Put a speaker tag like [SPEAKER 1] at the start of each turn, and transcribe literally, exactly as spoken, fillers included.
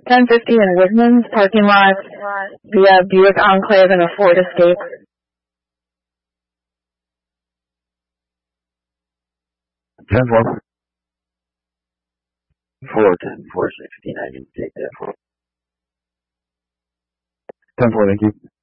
[SPEAKER 1] ten fifty in Woodman's parking lot via Buick Enclave and a Ford Escape.
[SPEAKER 2] ten four. four, ten, four, sixteen, I can take that for. ten four, thank you.